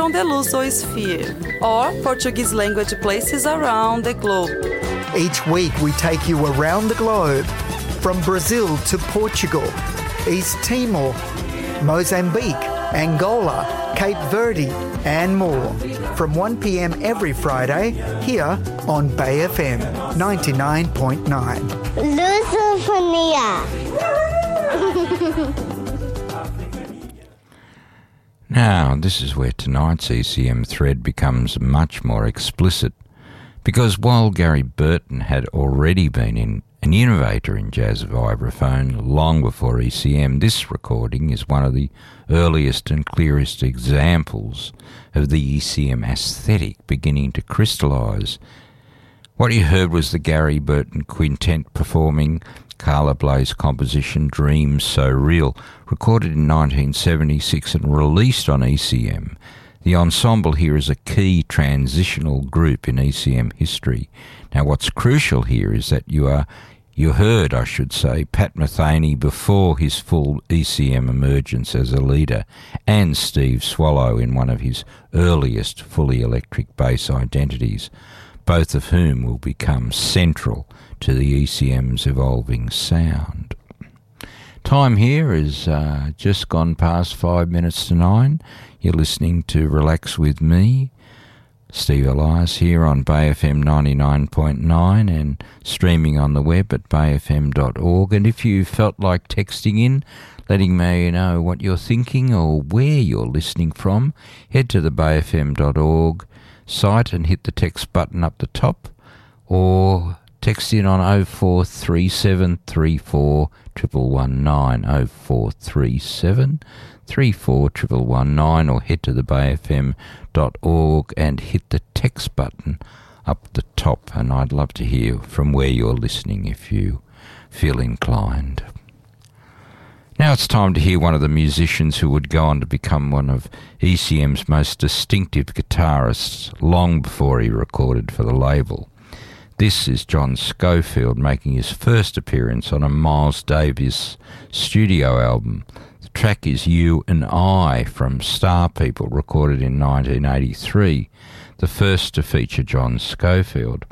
from the Lusosphere, or Portuguese language places around the globe. Each week we take you around the globe, from Brazil to Portugal, East Timor, Mozambique, Angola, Cape Verde, and more. From 1 p.m. every Friday, here on Bay FM 99.9. Lusofonia. Now, this is where tonight's ECM thread becomes much more explicit, because while Gary Burton had already been an innovator in jazz vibraphone long before ECM, this recording is one of the earliest and clearest examples of the ECM aesthetic beginning to crystallise. What you heard was the Gary Burton Quintet performing Carla Bley's composition Dreams So Real, recorded in 1976 and released on ECM. The ensemble here is a key transitional group in ECM history. Now, what's crucial here is that you heard, Pat Metheny before his full ECM emergence as a leader, and Steve Swallow in one of his earliest fully electric bass identities, both of whom will become central to the ECM's evolving sound. Time here is just gone past 5 minutes to 9. You're listening to Relax With Me, Steve Elias, here on Bay FM 99.9 and streaming on the web at bayfm.org. And if you felt like texting in, letting me know what you're thinking or where you're listening from, head to the bayfm.org site and hit the text button up the top, or text in on 0437 34 119, 0437 34 119, or head to the bayfm.org and hit the text button up the top. And I'd love to hear from where you're listening if you feel inclined. Now it's time to hear one of the musicians who would go on to become one of ECM's most distinctive guitarists long before he recorded for the label. This is John Scofield making his first appearance on a Miles Davis studio album. The track is You and I from Star People, recorded in 1983, the first to feature John Scofield.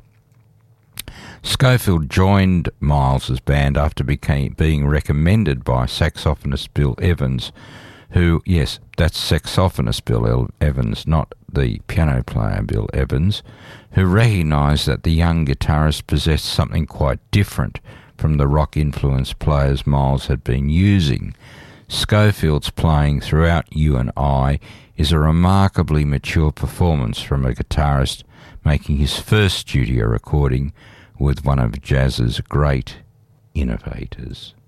Scofield joined Miles's band after being recommended by saxophonist Bill Evans, who, yes, that's saxophonist Bill Evans, not the piano player Bill Evans, who recognised that the young guitarist possessed something quite different from the rock-influenced players Miles had been using. Scofield's playing throughout You and I is a remarkably mature performance from a guitarist making his first studio recording with one of jazz's great innovators.